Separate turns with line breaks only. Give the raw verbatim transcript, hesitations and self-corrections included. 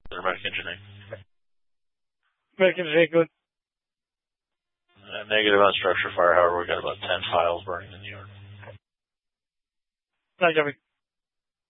Hermetic engineering.
Hermetic engineering, good.
Uh, negative on structure fire, however, we got about ten files burning in New York.
Thank you.